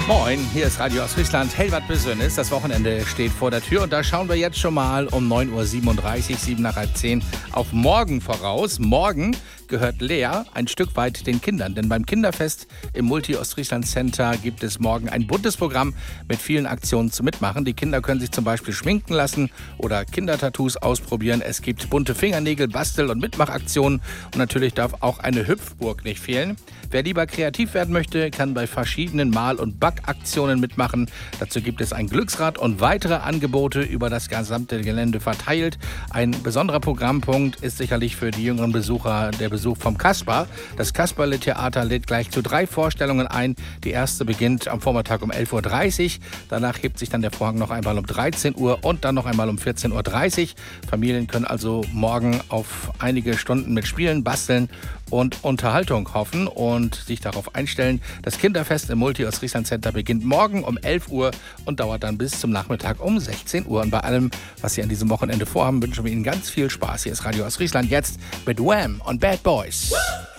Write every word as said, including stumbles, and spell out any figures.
Moin, hier ist Radio Ostfriesland, hell wat Besonnes. Das Wochenende steht vor der Tür und da schauen wir jetzt schon mal um neun Uhr siebenunddreißig, sieben nach halb zehn auf morgen voraus. Morgen gehört Lea ein Stück weit den Kindern, denn beim Kinderfest im Multi-Ostfriesland Center gibt es morgen ein buntes Programm mit vielen Aktionen zum Mitmachen. Die Kinder können sich zum Beispiel schminken lassen oder Kindertattoos ausprobieren. Es gibt bunte Fingernägel, Bastel- und Mitmachaktionen und natürlich darf auch eine Hüpfburg nicht fehlen. Wer lieber kreativ werden möchte, kann bei verschiedenen Mal- und Backaktionen mitmachen. Dazu gibt es ein Glücksrad und weitere Angebote über das gesamte Gelände verteilt. Ein besonderer Programmpunkt ist sicherlich für die jüngeren Besucher der Besuch vom Kasper. Das Kasperle-Theater lädt gleich zu drei Vorstellungen ein. Die erste beginnt am Vormittag um elf Uhr dreißig. Danach hebt sich dann der Vorhang noch einmal um dreizehn Uhr und dann noch einmal um vierzehn Uhr dreißig. Familien können also morgen auf einige Stunden mit Spielen, Basteln und Unterhaltung hoffen und sich darauf einstellen. Das Kinderfest im Multi-Ostfriesland Center beginnt morgen um elf Uhr und dauert dann bis zum Nachmittag um sechzehn Uhr. Und bei allem, was Sie an diesem Wochenende vorhaben, wünschen wir Ihnen ganz viel Spaß. Hier ist Radio Ostfriesland jetzt mit Wham und Bad Boys.